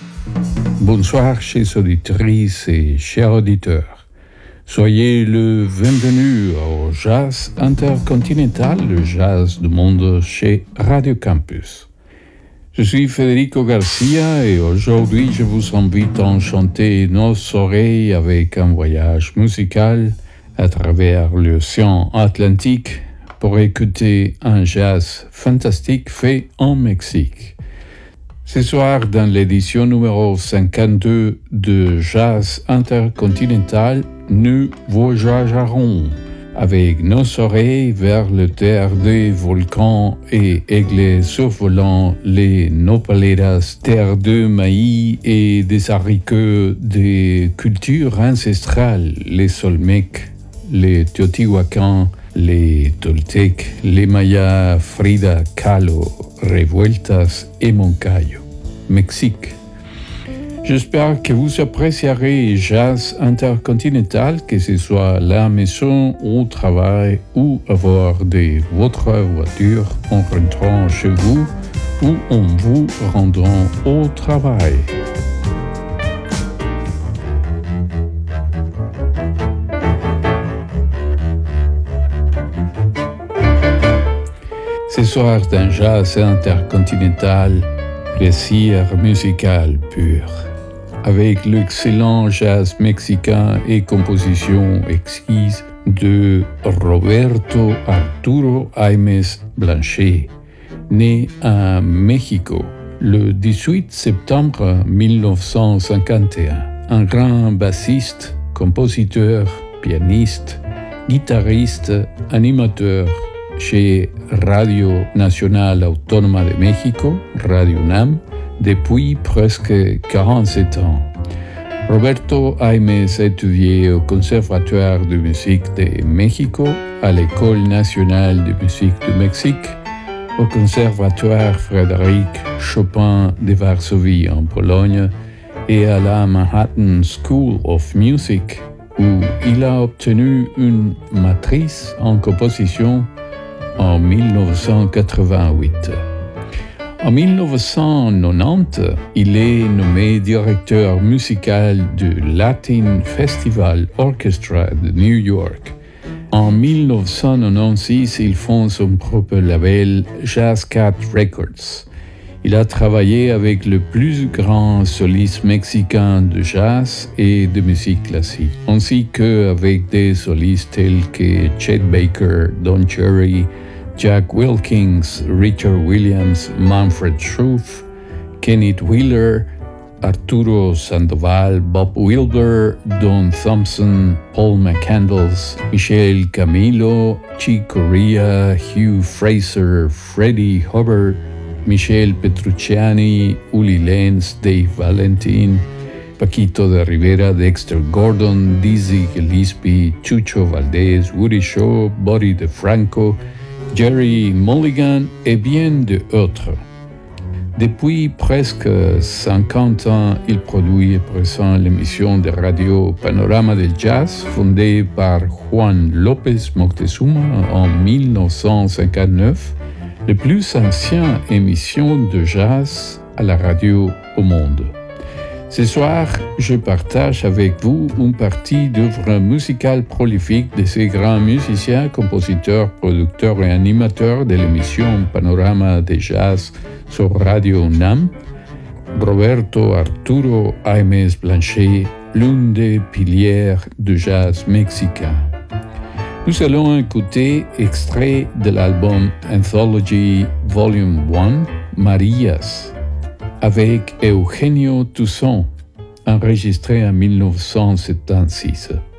Bonsoir, chers auditrices et chers auditeurs. Soyez le bienvenu au Jazz Intercontinental, le jazz du monde chez Radio Campus. Je suis Federico Garcia et aujourd'hui je vous invite à enchanter nos oreilles avec un voyage musical à travers l'océan Atlantique pour écouter un jazz fantastique fait en Mexique. Ce soir, dans l'édition numéro 52 de Jazz Intercontinental, nous voyagerons avec nos oreilles vers le terre des volcans et aigles survolant les nopaleras, terre de maïs et des haricots des cultures ancestrales, les Olmecs, les Teotihuacans, les Toltecs, les Mayas, Frida Kahlo, Revueltas et Moncayo, Mexique. J'espère que vous apprécierez Jazz Intercontinental, que ce soit à la maison, au travail ou à bord de votre voiture en rentrant chez vous ou en vous rendant au travail. Ce soir d'un jazz intercontinental, plaisir musical pur, avec l'excellent jazz mexicain et composition exquise de Roberto Arturo Jaimes Blanchet, né à Mexico le 18 septembre 1951. Un grand bassiste, compositeur, pianiste, guitariste, animateur, chez Radio Nacional Autónoma de México, Radio UNAM, depuis presque 47 ans. Roberto Jaimes a étudié au Conservatoire de musique de Mexico, à l'École nationale de musique du Mexique, au Conservatoire Frédéric Chopin de Varsovie en Pologne et à la Manhattan School of Music, où il a obtenu une maîtrise en composition en 1988. En 1990, il est nommé directeur musical du Latin Festival Orchestra de New York. En 1996, il fonde son propre label Jazz Cat Records. Il a travaillé avec le plus grand soliste mexicain de jazz et de musique classique, ainsi qu'avec des solistes tels que Chet Baker, Don Cherry, Jack Wilkins, Richard Williams, Manfred Schroef, Kenneth Wheeler, Arturo Sandoval, Bob Wilber, Don Thompson, Paul McCandless, Michel Camilo, Chick Corea, Hugh Fraser, Freddie Hubbard, Michel Petrucciani, Uli Lenz, Dave Valentin, Paquito de Rivera, Dexter Gordon, Dizzy Gillespie, Chucho Valdés, Woody Shaw, Buddy DeFranco, Jerry Mulligan et bien d'autres. Depuis presque 50 ans, il produit et présente l'émission de radio Panorama del Jazz, fondée par Juan López Moctezuma en 1959, la plus ancienne émission de jazz à la radio au monde. Ce soir, je partage avec vous une partie d'œuvres musicales prolifiques de ces grands musiciens, compositeurs, producteurs et animateurs de l'émission Panorama de Jazz sur Radio UNAM. Roberto Arturo Jaimes Blanchet, l'une des piliers du jazz mexicain. Nous allons écouter extrait de l'album Anthology Volume 1, Marías, avec Eugenio Toussaint, enregistré en 1976.